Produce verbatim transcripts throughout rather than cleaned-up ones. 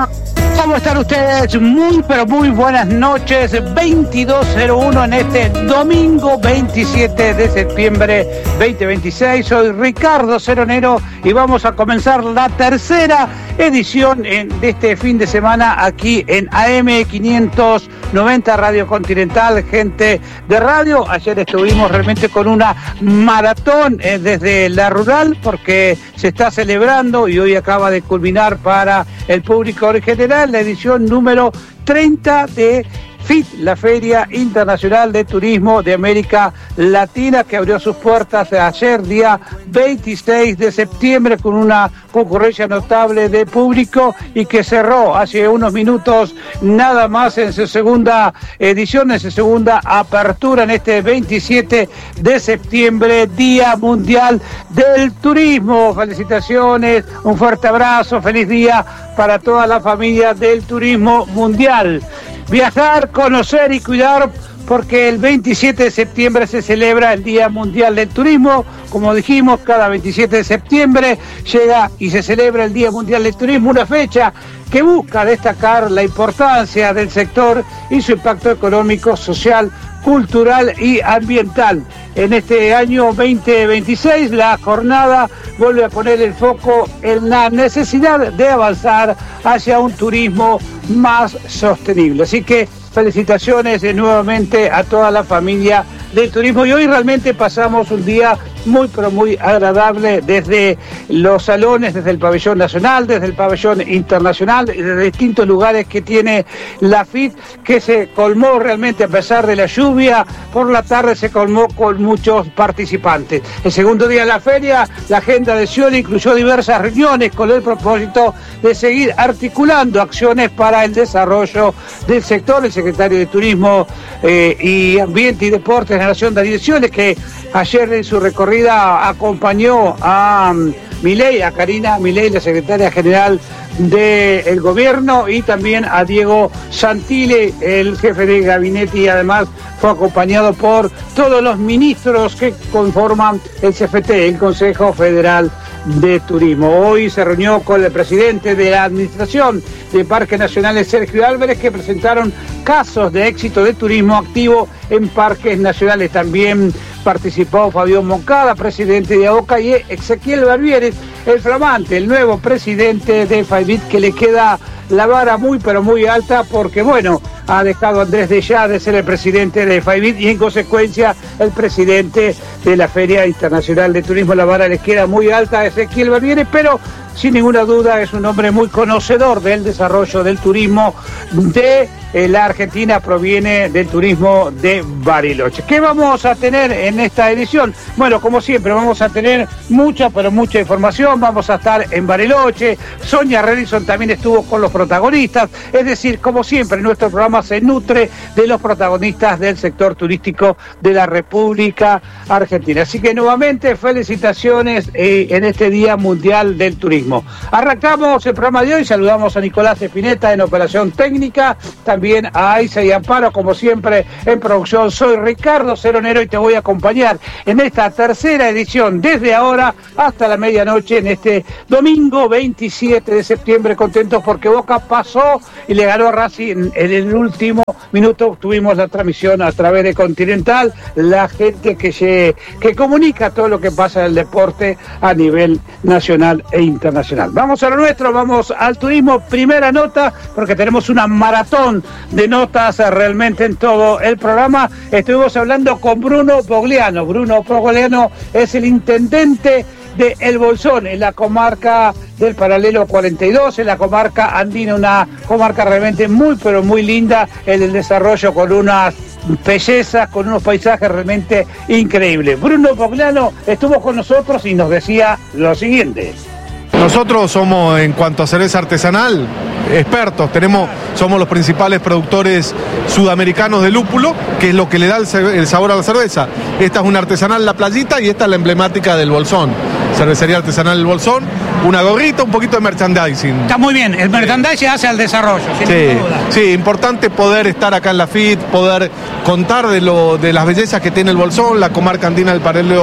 ¿Cómo están ustedes? Muy, pero muy buenas noches. veintidós cero uno en este domingo veintisiete de septiembre veinte veintiséis. Soy Ricardo Ceronero y vamos a comenzar la tercera edición de este fin de semana aquí en A M quinientos noventa Radio Continental, gente de radio. Ayer estuvimos realmente con una maratón eh, desde la rural porque se está celebrando y hoy acaba de culminar para el público en general la edición número treinta de F I T, la Feria Internacional de Turismo de América Latina, que abrió sus puertas ayer, día veintiséis de septiembre, con una concurrencia notable de público y que cerró hace unos minutos nada más en su segunda edición, en su segunda apertura en este veintisiete de septiembre, Día Mundial del Turismo. Felicitaciones, un fuerte abrazo, feliz día para toda la familia del turismo mundial. Viajar, conocer y cuidar, porque el veintisiete de septiembre se celebra el Día Mundial del Turismo. Como dijimos, cada veintisiete de septiembre llega y se celebra el Día Mundial del Turismo, una fecha que busca destacar la importancia del sector y su impacto económico, social, cultural y ambiental. En este año veinte veintiséis, la jornada vuelve a poner el foco en la necesidad de avanzar hacia un turismo más sostenible. Así que felicitaciones eh, nuevamente a toda la familia del turismo, y hoy realmente pasamos un día muy pero muy agradable desde los salones, desde el pabellón nacional, desde el pabellón internacional, desde distintos lugares que tiene la F I T, que se colmó realmente a pesar de la lluvia. Por la tarde se colmó con muchos participantes. El segundo día de la feria, la agenda de Scioli incluyó diversas reuniones con el propósito de seguir articulando acciones para el desarrollo del sector. El secretario de Turismo eh, y Ambiente y Deportes de la Nación, Daniel Scioli, que ayer en su recorrida acompañó a um, Milei, a Karina Milei, la secretaria general del gobierno, y también a Diego Santilli, el jefe de gabinete, y además fue acompañado por todos los ministros que conforman el C F T, el Consejo Federal de Turismo. Hoy se reunió con el presidente de la Administración de Parques Nacionales, Sergio Álvarez, que presentaron casos de éxito de turismo activo en parques nacionales. También participó Fabián Moncada, presidente de AOCA, y Ezequiel Barbieres, el flamante, el nuevo presidente de F I B I T, que le queda la vara muy pero muy alta porque, bueno, ha dejado Andrés de ya de ser el presidente de F I B I T y en consecuencia el presidente de la Feria Internacional de Turismo. La vara les queda muy alta a Ezequiel Barbieres, pero sin ninguna duda es un hombre muy conocedor del desarrollo del turismo de eh, la Argentina, proviene del turismo de Bariloche. ¿Qué vamos a tener en esta edición? Bueno, como siempre, vamos a tener mucha, pero mucha información. Vamos a estar en Bariloche. Sonia Redison también estuvo con los protagonistas. Es decir, como siempre, nuestro programa se nutre de los protagonistas del sector turístico de la República Argentina. Así que nuevamente, felicitaciones eh, en este Día Mundial del Turismo. Arrancamos el programa de hoy, saludamos a Nicolás Espineta en operación técnica, también a Aiza y Amparo, como siempre, en producción. Soy Ricardo Ceronero y te voy a acompañar en esta tercera edición, desde ahora hasta la medianoche, en este domingo veintisiete de septiembre. Contentos porque Boca pasó y le ganó a Racing en, en el último minuto. Tuvimos la transmisión a través de Continental, la gente que, se, que comunica todo lo que pasa en el deporte a nivel nacional e internacional. Vamos a lo nuestro, vamos al turismo. Primera nota, porque tenemos una maratón de notas realmente en todo el programa. Estuvimos hablando con Bruno Pogliano. Bruno Pogliano es el intendente de El Bolsón, en la comarca del Paralelo cuarenta y dos, en la comarca andina, una comarca realmente muy, pero muy linda en el desarrollo, con unas bellezas, con unos paisajes realmente increíbles. Bruno Pogliano estuvo con nosotros y nos decía lo siguiente. Nosotros somos, en cuanto a cerveza artesanal, expertos. Tenemos, somos los principales productores sudamericanos de lúpulo, que es lo que le da el, el sabor a la cerveza. Esta es una artesanal La Playita y esta es la emblemática del Bolsón. Cervecería artesanal del Bolsón, una gorrita, un poquito de merchandising. Está muy bien, el merchandising hace al desarrollo, sin sí, duda. Sí, importante poder estar acá en la F I T, poder contar de, lo, de las bellezas que tiene el Bolsón, la comarca andina del Paralelo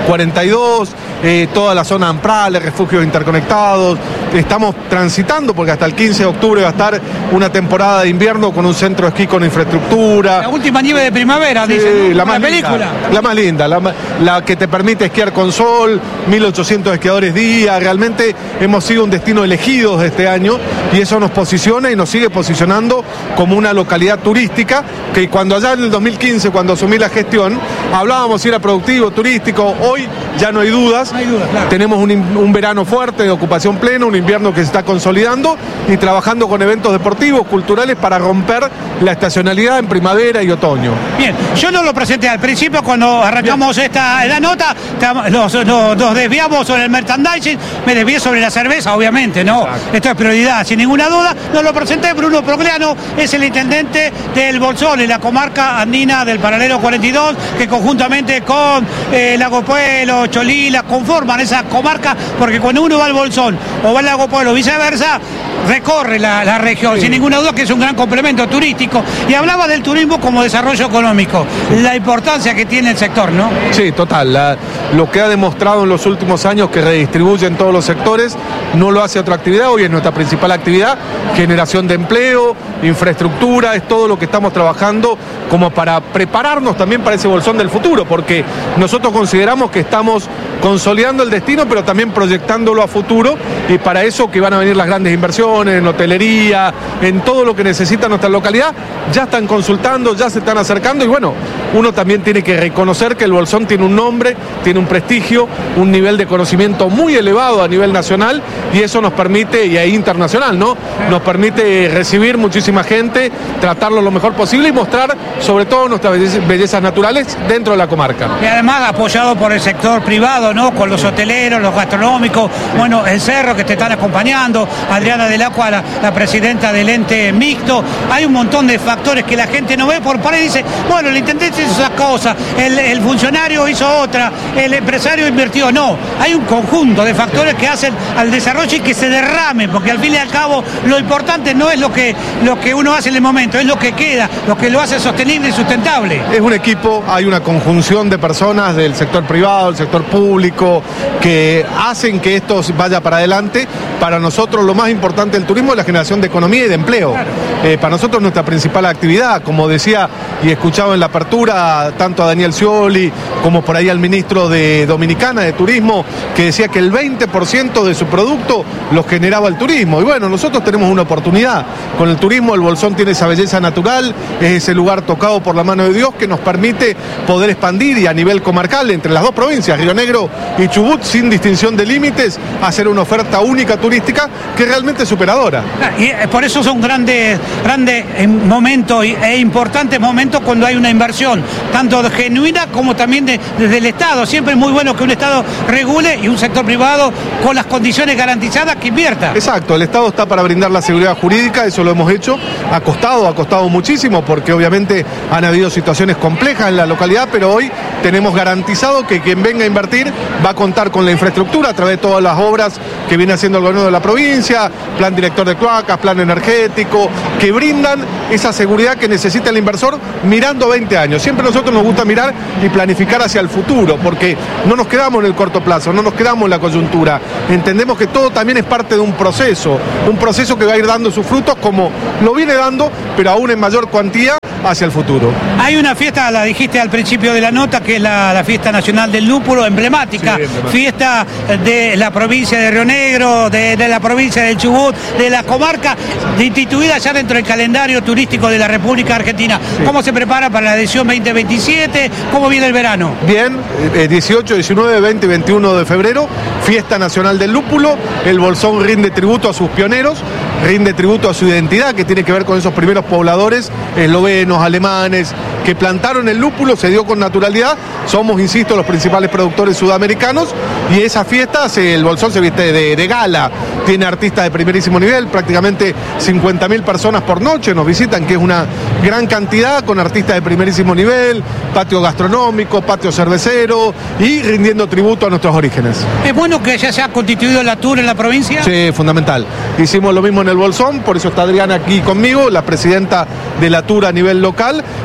cuarenta y dos, eh, toda la zona Amprales, refugios interconectados. Estamos transitando porque hasta el quince de octubre va a estar una temporada de invierno con un centro de esquí con infraestructura. La última nieve de primavera, sí, dicen, ¿no? La más película. Linda, la más linda, la, la que te permite esquiar con sol, mil ochocientos esquiadores día. Realmente hemos sido un destino elegido de este año y eso nos posiciona y nos sigue posicionando como una localidad turística que cuando allá en el dos mil quince, cuando asumí la gestión, hablábamos si era productivo, turístico. Hoy ya no hay dudas. No hay dudas, claro. Tenemos un, un verano fuerte de ocupación plena, un invierno que se está consolidando y trabajando con eventos deportivos, culturales para romper la estacionalidad en primavera y otoño. Bien, yo no lo presenté al principio cuando arrancamos Bien. esta la nota, nos, nos, nos desviamos sobre el merchandising, me desvié sobre la cerveza, obviamente, ¿no? Exacto. Esto es prioridad, sin ninguna duda. No lo presenté, Bruno Progliano es el intendente del Bolsón, en la comarca andina del Paralelo cuarenta y dos, que conjuntamente con eh, Lago Puelo, Cholila, conforman esa comarca, porque cuando uno va al Bolsón o va al Lago Puelo, viceversa, recorre la, la región, sí. Sin ninguna duda que es un gran complemento turístico. Y hablaba del turismo como desarrollo económico, la importancia que tiene el sector, ¿no? Sí, total. La, lo que ha demostrado en los últimos años que redistribuye en todos los sectores, no lo hace otra actividad. Hoy es nuestra principal actividad, generación de empleo, infraestructura, es todo lo que estamos trabajando como para prepararnos también para ese Bolsón del futuro, porque nosotros consideramos que estamos consolidando el destino, pero también proyectándolo a futuro, y para eso que van a venir las grandes inversiones en hotelería, en todo lo que necesita nuestra localidad, ya están consultando, ya se están acercando, y bueno, uno también tiene que reconocer que el Bolsón tiene un nombre, tiene un prestigio, un nivel de conocimiento muy elevado a nivel nacional, y eso nos permite, y ahí internacional, ¿no? Nos permite recibir muchísima gente, tratarlo lo mejor posible y mostrar sobre todo nuestras bellezas, bellezas naturales dentro de la comarca. Y además apoyado por el sector privado, ¿no? Con los hoteleros, los gastronómicos, bueno, el Cerro que te están acompañando, Adriana del Acua, la, la presidenta del ente mixto. Hay un montón de factores que la gente no ve, por por ahí dice, bueno, el intendente hizo esas cosas, el, el funcionario hizo otra, el empresario invirtió. No, hay un conjunto de factores que hacen al desarrollo y que se derrame, porque al fin y al cabo lo importante no es lo que, lo que uno hace en el momento, es lo que queda, lo que lo hace sostenible y sustentable. Es un equipo, hay una conjunción de personas del sector privado, del sector público, que hacen que esto vaya para adelante. Para nosotros lo más importante del turismo es la generación de economía y de empleo. Claro. Eh, para nosotros nuestra principal actividad, como decía y escuchaba en la apertura tanto a Daniel Scioli como por ahí al ministro de Dominicana de Turismo, que decía que el veinte por ciento de su producto lo generaba el turismo. Y bueno, nosotros tenemos una oportunidad. Con el turismo el Bolsón tiene esa belleza natural, es ese lugar tocado por la mano de Dios que nos permite poder expandir y a nivel comarcal entre las dos provincias, Río Negro y Chubut, sin distinción de límites, hacer una oferta única turística que realmente es superadora. Y por eso son grandes, grandes momentos e importantes momentos cuando hay una inversión, tanto genuina como también de, desde el Estado. Siempre es muy bueno que un Estado regule y un sector privado con las condiciones garantizadas que invierta. Exacto, el Estado está para brindar la seguridad jurídica, eso lo hemos hecho, ha costado, ha costado muchísimo, porque obviamente han habido situaciones complejas en la localidad, pero hoy tenemos garantizado que quien venga a invertir va a contar con la infraestructura a través de todas las obras que viene haciendo el gobierno de la provincia, plan director de cloacas, plan energético, que brindan esa seguridad que necesita el inversor mirando veinte años. Siempre a nosotros nos gusta mirar y planificar hacia el futuro, porque no nos quedamos en el corto plazo, no nos quedamos en la coyuntura. Entendemos que todo también es parte de un proceso, un proceso que va a ir dando sus frutos como lo viene dando, pero aún en mayor cuantía hacia el futuro. Hay una fiesta, la dijiste al principio de la nota, que es la, la fiesta nacional del lúpulo, emblemática, sí, emblemática, fiesta de la provincia de Río Negro, de, de la provincia del Chubut, de la comarca, instituida ya dentro del calendario turístico de la República Argentina. Sí. ¿Cómo se prepara para la edición veinte veintisiete? ¿Cómo viene el verano? Bien, eh, dieciocho, diecinueve, veinte y veintiuno de febrero, fiesta nacional del lúpulo. El Bolsón rinde tributo a sus pioneros, rinde tributo a su identidad, que tiene que ver con esos primeros pobladores eslovenos, alemanes, que plantaron el lúpulo, se dio con naturalidad. Somos, insisto, los principales productores sudamericanos, y esa fiesta, se, el Bolsón se viste de, de gala, tiene artistas de primerísimo nivel, prácticamente cincuenta mil personas por noche nos visitan, que es una gran cantidad, con artistas de primerísimo nivel, patio gastronómico, patio cervecero, y rindiendo tributo a nuestros orígenes. ¿Es bueno que ya se ha constituido la Tour en la provincia? Sí, fundamental. Hicimos lo mismo en el Bolsón, por eso está Adriana aquí conmigo, la presidenta de la Tour a nivel local. Sirve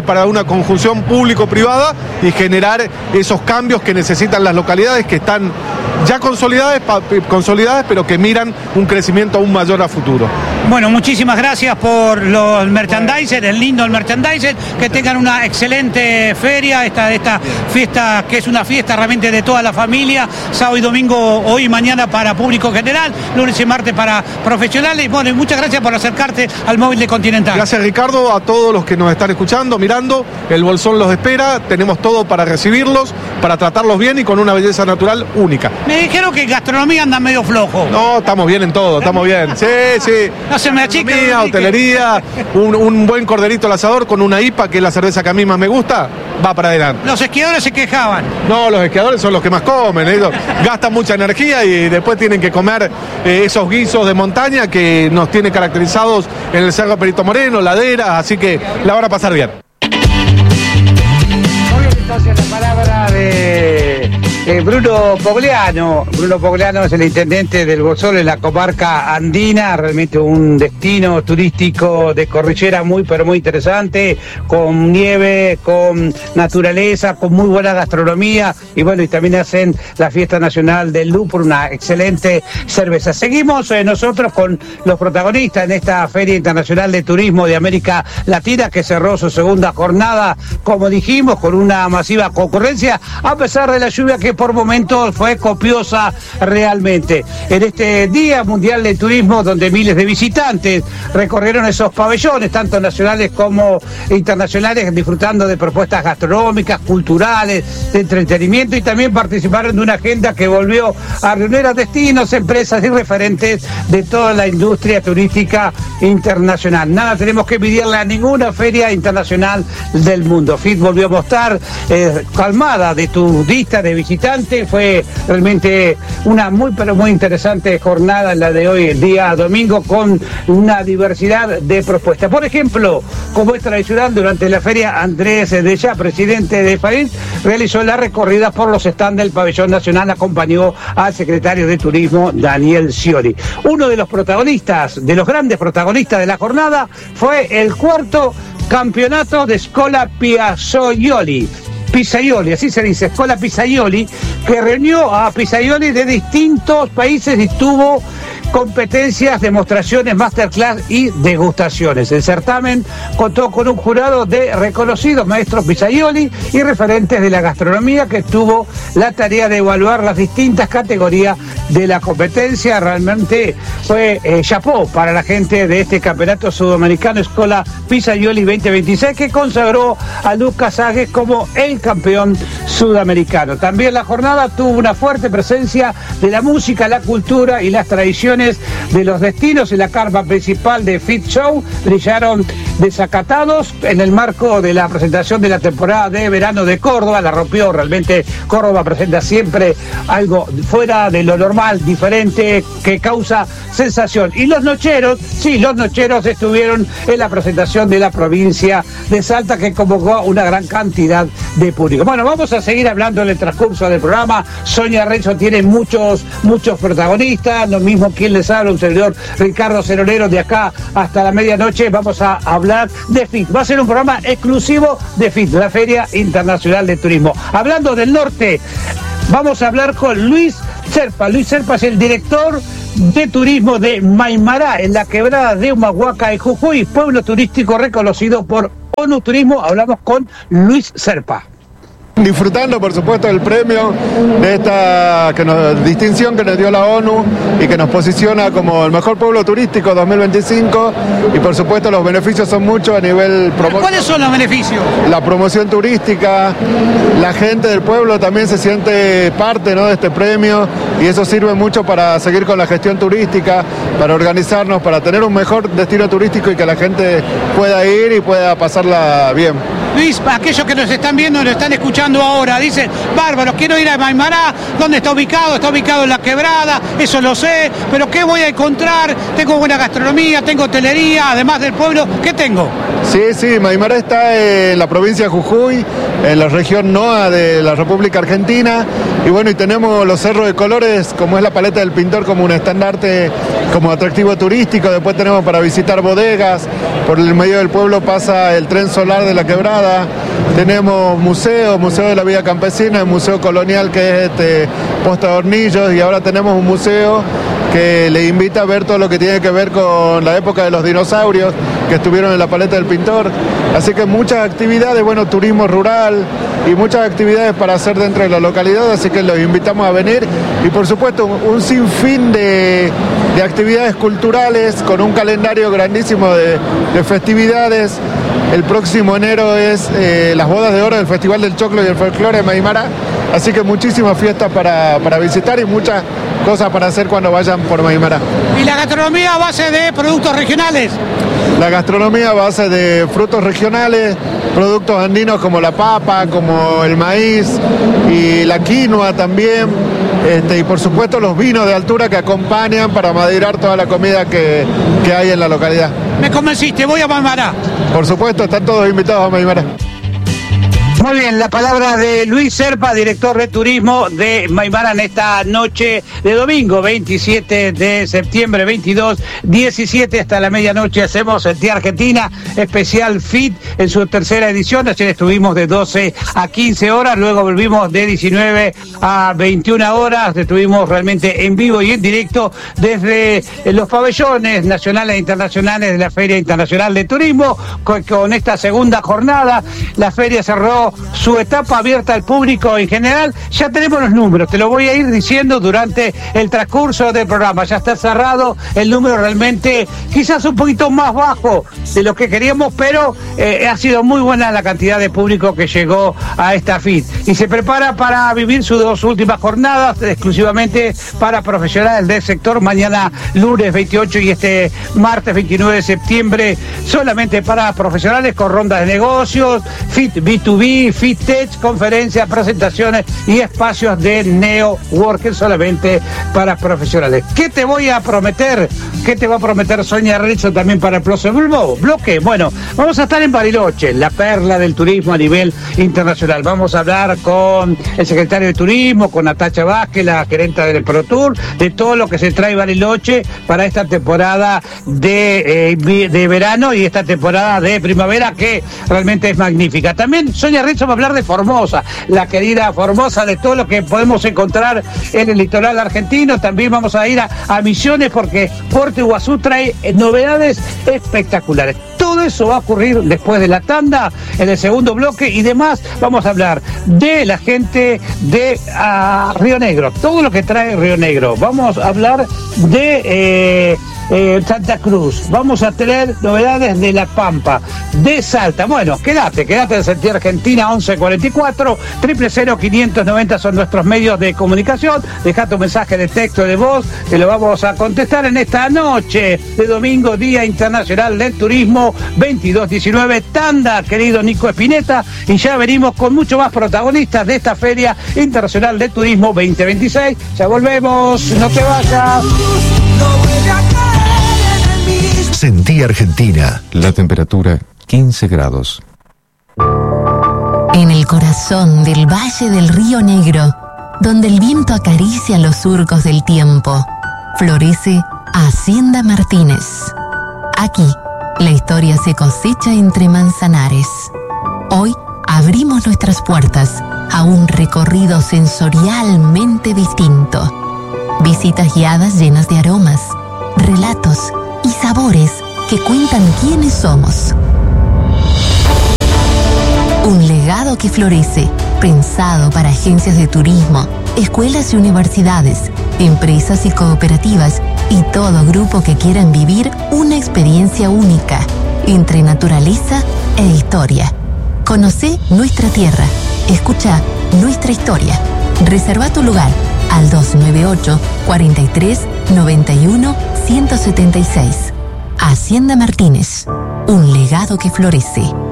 para una conjunción público-privada y generar esos cambios que necesitan las localidades que están ya consolidadas, consolidadas, pero que miran un crecimiento aún mayor a futuro. Bueno, muchísimas gracias por los merchandisers, el lindo el merchandiser, que tengan una excelente feria, esta, esta fiesta que es una fiesta realmente de toda la familia, sábado y domingo, hoy y mañana para público general, lunes y martes para profesionales. Bueno, y muchas gracias por acercarte al móvil de Continental. Gracias, Ricardo, a todos los que nos están escuchando, mirando, el Bolsón los espera, tenemos todo para recibirlos, para tratarlos bien y con una belleza natural única. Me dijeron que gastronomía anda medio flojo. No, estamos bien en todo, estamos bien. Sí, sí. No se me achica. Hotelería, un, un buen corderito al asador con una I P A, que es la cerveza que a mí más me gusta, va para adelante. Los esquiadores se quejaban. No, los esquiadores son los que más comen, ellos gastan mucha energía y después tienen que comer eh, esos guisos de montaña que nos tiene caracterizados en el Cerro Perito Moreno, laderas, así que la van a pasar bien. Muy bien, entonces la palabra de eh, Bruno Pogliano. Bruno Pogliano es el intendente del Bolsón en la comarca andina, realmente un destino turístico de cordillera muy pero muy interesante, con nieve, con naturaleza, con muy buena gastronomía y bueno, y también hacen la fiesta nacional del lúpulo, una excelente cerveza. Seguimos eh, nosotros con los protagonistas en esta Feria Internacional de Turismo de América Latina, que cerró su segunda jornada, como dijimos, con una masiva concurrencia, a pesar de la lluvia que por momentos fue copiosa realmente. En este Día Mundial de Turismo, donde miles de visitantes recorrieron esos pabellones, tanto nacionales como internacionales, disfrutando de propuestas gastronómicas, culturales, de entretenimiento, y también participaron de una agenda que volvió a reunir a destinos, empresas y referentes de toda la industria turística internacional. Nada tenemos que envidiarle a ninguna feria internacional del mundo. F I T volvió a mostrar eh, calmada de tu lista de visitantes. Fue realmente una muy pero muy interesante jornada la de hoy, el día domingo, con una diversidad de propuestas. Por ejemplo, como es tradicional, durante la feria, Andrés Dellá, presidente de F I T, realizó la recorrida por los stands del pabellón nacional, acompañó al secretario de Turismo, Daniel Scioli. Uno de los protagonistas, de los grandes protagonistas de la jornada, fue el cuarto campeonato de Scuola Piazzaioli. Pizzaioli, así se dice, Scuola Pizzaioli, que reunió a pizzaioli de distintos países y tuvo competencias, demostraciones, masterclass y degustaciones. El certamen contó con un jurado de reconocidos maestros pizzaioli y referentes de la gastronomía, que tuvo la tarea de evaluar las distintas categorías de la competencia. Realmente fue eh, chapó para la gente de este campeonato sudamericano Scuola Pizzaioli veinte veintiséis, que consagró a Lucas Agues como el campeón sudamericano. También la jornada tuvo una fuerte presencia de la música, la cultura y las tradiciones de los destinos. En la carpa principal de F I T Show brillaron desacatados en el marco de la presentación de la temporada de verano de Córdoba. La rompió realmente. Córdoba presenta siempre algo fuera de lo normal, diferente, que causa sensación. Y los nocheros, sí, los nocheros estuvieron en la presentación de la provincia de Salta, que convocó una gran cantidad de público. Bueno, vamos a seguir hablando en el transcurso del programa. Sonia Renzo tiene muchos, muchos protagonistas, lo mismo quien les habla, un servidor, Ricardo Ceronero. De acá hasta la medianoche vamos a hablar de F I T. Va a ser un programa exclusivo de F I T, la Feria Internacional de Turismo. Hablando del norte, vamos a hablar con Luis Serpa. Luis Serpa es el director de turismo de Maimará, en la quebrada de Humahuaca y Jujuy, pueblo turístico reconocido por ONU Turismo. Hablamos con Luis Serpa. Disfrutando, por supuesto, del premio, de esta que nos, distinción que nos dio la ONU y que nos posiciona como el mejor pueblo turístico dos mil veinticinco, y por supuesto los beneficios son muchos a nivel promocional. ¿Cuáles son los beneficios? La promoción turística, la gente del pueblo también se siente parte, ¿no?, de este premio, y eso sirve mucho para seguir con la gestión turística, para organizarnos, para tener un mejor destino turístico y que la gente pueda ir y pueda pasarla bien. Luis, aquellos que nos están viendo, nos están escuchando ahora, dicen, bárbaro, quiero ir a Maimará. ¿Dónde está ubicado? Está ubicado en la quebrada, eso lo sé, pero ¿qué voy a encontrar? Tengo buena gastronomía, tengo hotelería, además del pueblo, ¿qué tengo? Sí, sí, Maimará está en la provincia de Jujuy, en la región N O A de la República Argentina, Y bueno, y tenemos los cerros de colores, como es la paleta del pintor, como un estandarte, como atractivo turístico. Después tenemos para visitar bodegas, por el medio del pueblo pasa el tren solar de la Quebrada. Tenemos museos, Museo de la Vida Campesina, el Museo Colonial, que es este, Posta de Hornillos, y ahora tenemos un museo que le invita a ver todo lo que tiene que ver con la época de los dinosaurios que estuvieron en la paleta del pintor. Así que muchas actividades, bueno, turismo rural y muchas actividades para hacer dentro de la localidad, así que los invitamos a venir. Y por supuesto un, un sinfín de, de actividades culturales con un calendario grandísimo de, de festividades. El próximo enero es eh, las bodas de oro del Festival del Choclo y el Folclore de Maimara, así que muchísimas fiestas para, para visitar y muchas cosas para hacer cuando vayan por Maimara. ¿Y la gastronomía a base de productos regionales? La gastronomía a base de frutos regionales, productos andinos como la papa, como el maíz y la quinoa también, este, y por supuesto los vinos de altura que acompañan para madeirar toda la comida que, que hay en la localidad. Me convenciste, voy a Maimara. Por supuesto, están todos invitados a Maimara. Muy bien, la palabra de Luis Serpa, director de turismo de Maimara en esta noche de domingo, veintisiete de septiembre, veintidós diecisiete hasta la medianoche hacemos el Día Argentina, especial F I T en su tercera edición. Ayer estuvimos de doce a quince horas, luego volvimos de diecinueve a veintiuna horas, estuvimos realmente en vivo y en directo desde los pabellones nacionales e internacionales de la Feria Internacional de Turismo, con, con esta segunda jornada. La feria cerró su etapa abierta al público en general. Ya tenemos los números, te lo voy a ir diciendo durante el transcurso del programa. Ya está cerrado el número, realmente quizás un poquito más bajo de lo que queríamos, pero eh, ha sido muy buena la cantidad de público que llegó a esta F I T y se prepara para vivir sus dos últimas jornadas exclusivamente para profesionales del sector, mañana lunes veintiocho y este martes veintinueve de septiembre solamente para profesionales, con rondas de negocios, F I T B dos B, F I T Tech, conferencias, presentaciones y espacios de networking solamente para profesionales. ¿Qué te voy a prometer? ¿Qué te va a prometer Sonia Rizzo también para el próximo bloque? Bueno, vamos a estar en Bariloche, la perla del turismo a nivel internacional. Vamos a hablar con el secretario de Turismo, con Natacha Vázquez, la gerente del ProTour, de todo lo que se trae Bariloche para esta temporada de, eh, de verano y esta temporada de primavera, que realmente es magnífica. También Sonia Rizzo va a hablar de Formosa, la querida Formosa, de todo lo que podemos encontrar en el litoral argentino. También vamos a ir a, a Misiones, porque Puerto Iguazú trae novedades espectaculares. Todo eso va a ocurrir después de la tanda, en el segundo bloque, y demás vamos a hablar de la gente de uh, Río Negro, todo lo que trae Río Negro. Vamos a hablar de eh, eh, Santa Cruz, vamos a tener novedades de La Pampa, de Salta. Bueno, quédate, quédate en Sentir Argentina, once cuarenta y cuatro, cero cero quinientos noventa son nuestros medios de comunicación. Deja tu mensaje de texto, de voz, que lo vamos a contestar en esta noche de domingo, Día Internacional del Turismo, veintidós diecinueve, tanda, querido Nico Espineta, y ya venimos con mucho más protagonistas de esta Feria Internacional de Turismo veinte veintiséis. Ya volvemos, no te vayas. Sentí Argentina. La temperatura quince grados. En el corazón del Valle del Río Negro, donde el viento acaricia los surcos del tiempo, florece Hacienda Martínez. Aquí, la historia se cosecha entre manzanares. Hoy abrimos nuestras puertas a un recorrido sensorialmente distinto. Visitas guiadas llenas de aromas, relatos y sabores que cuentan quiénes somos. Un legado que florece, pensado para agencias de turismo, escuelas y universidades, empresas y cooperativas y todo grupo que quieran vivir una experiencia única entre naturaleza e historia. Conocé nuestra tierra, escucha nuestra historia. Reserva tu lugar al dos nueve ocho, cuatro tres, nueve uno, uno siete seis. Hacienda Martínez, un legado que florece.